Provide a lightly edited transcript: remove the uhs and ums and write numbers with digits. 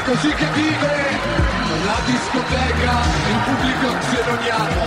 così che vive la discoteca, il pubblico se non ha